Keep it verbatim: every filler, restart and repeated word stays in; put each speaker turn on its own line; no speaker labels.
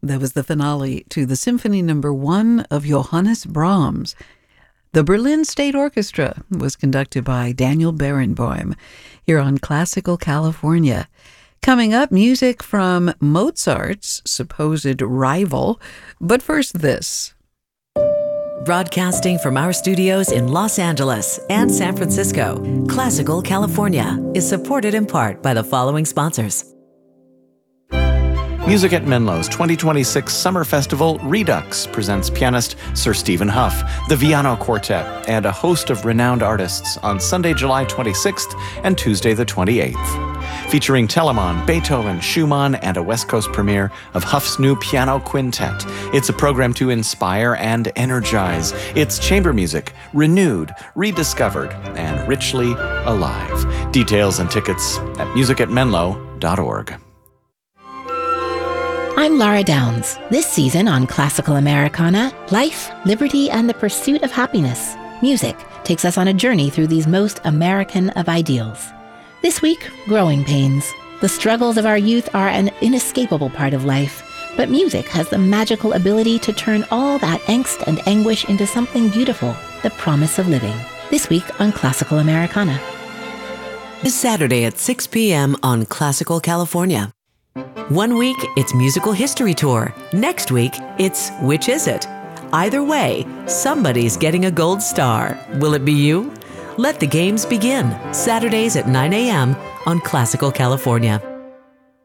That was the finale to the Symphony Number One of Johannes Brahms. The Berlin State Orchestra was conducted by Daniel Barenboim here on Classical California. Coming up, music from Mozart's supposed rival. But first, this.
Broadcasting from our studios in Los Angeles and San Francisco, Classical California is supported in part by the following sponsors.
Music at Menlo's twenty twenty-six Summer Festival Redux presents pianist Sir Stephen Huff, the Viano Quartet, and a host of renowned artists on Sunday, July twenty-sixth and Tuesday the twenty-eighth. Featuring Telemann, Beethoven, Schumann, and a West Coast premiere of Huff's new piano quintet. It's a program to inspire and energize. It's chamber music, renewed, rediscovered, and richly alive. Details and tickets at music at menlo dot org.
I'm Laura Downs. This season on Classical Americana, life, liberty, and the pursuit of happiness. Music takes us on a journey through these most American of ideals. This week, growing pains. The struggles of our youth are an inescapable part of life, but music has the magical ability to turn all that angst and anguish into something beautiful, the promise of living. This week on Classical Americana.
This Saturday at six p.m. on Classical California. One week, it's Musical History Tour. Next week, it's Which Is It? Either way, somebody's getting a gold star. Will it be you? Let the games begin. Saturdays at nine a.m. on Classical California.